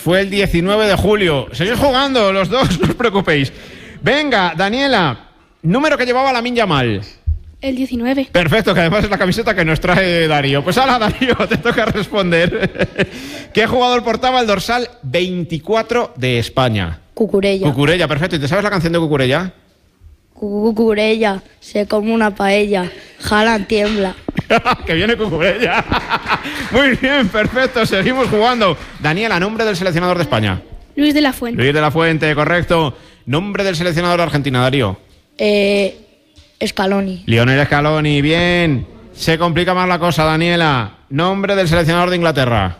Fue el 19 de julio. Seguís jugando los dos, no os preocupéis. Venga, Daniela, número que llevaba Lamine Yamal. El 19. Perfecto, que además es la camiseta que nos trae Darío. Pues ahora, Darío, te toca responder. ¿Qué jugador portaba el dorsal 24 de España? Cucurella. Cucurella, perfecto. ¿Y te sabes la canción de Cucurella? Cucurella, se come una paella, Haaland tiembla. Que viene Cucurella. Muy bien, perfecto, seguimos jugando. Daniela, nombre del seleccionador de España. Luis de la Fuente. Luis de la Fuente, correcto. Nombre del seleccionador de Argentina, Darío. Scaloni. Lionel Scaloni, bien. Se complica más la cosa, Daniela. Nombre del seleccionador de Inglaterra.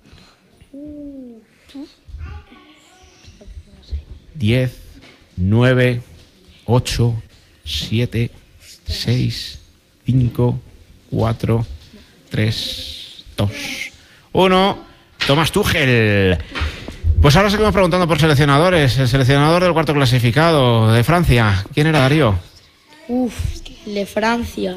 10, 9, 8, 7, 6, 5, 4, 3, 2, 1. Tomás Tuchel. Pues ahora seguimos preguntando por seleccionadores. El seleccionador del cuarto clasificado de Francia. ¿Quién era, Darío? De Francia.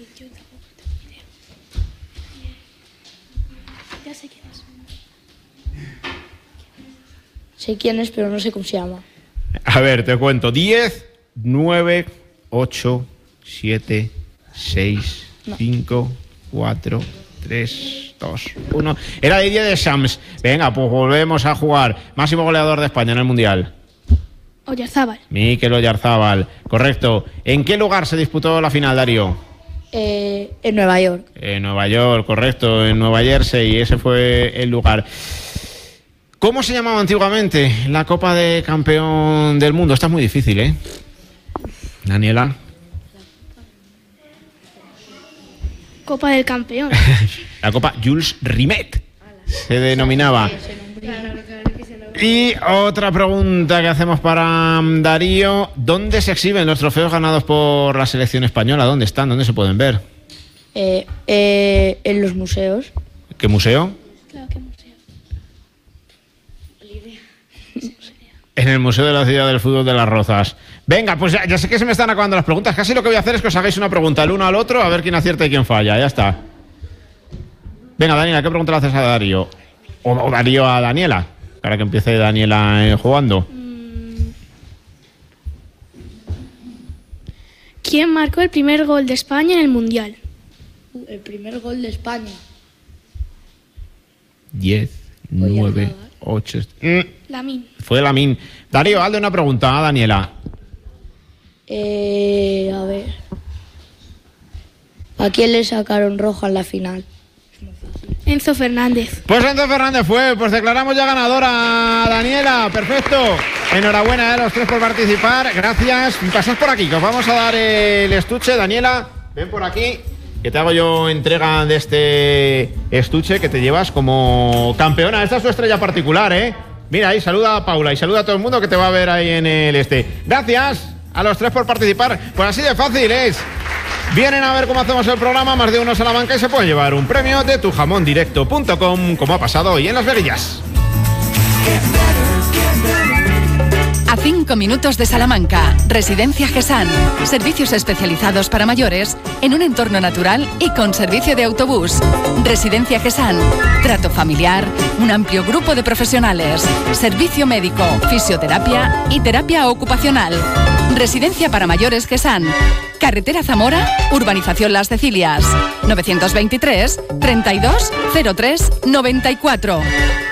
Sé quién es, pero no sé cómo se llama. A ver, te cuento. 10, 9, 8, 7, 6, 5, 4, 3, 2, 1. Era Didier Deschamps. Venga, pues volvemos a jugar. Máximo goleador de España en el Mundial. Oyarzábal. Mikel Oyarzábal. Correcto. ¿En qué lugar se disputó la final, Darío? En Nueva York. En Nueva York, correcto. En Nueva Jersey. Ese fue el lugar. ¿Cómo se llamaba antiguamente la Copa de Campeón del Mundo? Esta es muy difícil, ¿eh? Daniela. Copa del Campeón. La Copa Jules Rimet se denominaba. Y otra pregunta que hacemos para Darío. ¿Dónde se exhiben los trofeos ganados por la selección española? ¿Dónde están? ¿Dónde se pueden ver? En los museos. ¿Qué museo? Claro, ¿qué museo? En el Museo de la Ciudad del Fútbol de Las Rozas. Venga, pues ya sé que se me están acabando las preguntas. Casi lo que voy a hacer es que os hagáis una pregunta el uno al otro, a ver quién acierta y quién falla. Ya está. Venga, Daniela, ¿qué pregunta le haces a Darío? O Darío a Daniela, para que empiece Daniela jugando. ¿Quién marcó el primer gol de España en el Mundial? El primer gol de España. 10, 9, 8... Lamine. Fue Lamine. Darío, hazle una pregunta a Daniela. A ver. ¿A quién le sacaron roja en la final? Enzo Fernández. Pues Enzo Fernández fue. Pues declaramos ya ganadora a Daniela. Perfecto. Enhorabuena a los tres por participar. Gracias. Pasad por aquí, que os vamos a dar el estuche. Daniela, ven por aquí, que te hago yo entrega de este estuche que te llevas como campeona. Esta es tu estrella particular, ¿eh? Mira, ahí saluda a Paula y saluda a todo el mundo que te va a ver ahí en el este. Gracias a los tres por participar. Pues así de fácil es. Vienen a ver cómo hacemos el programa, más de uno Salamanca, y se pueden llevar un premio de tujamondirecto.com, como ha pasado hoy en Las Veguillas. A 5 minutos de Salamanca, Residencia Gesán. Servicios especializados para mayores en un entorno natural y con servicio de autobús. Residencia Gesán. Trato familiar, un amplio grupo de profesionales. Servicio médico, fisioterapia y terapia ocupacional. Residencia para mayores Gesán. Carretera Zamora, Urbanización Las Cecilias. 923 32 03 94.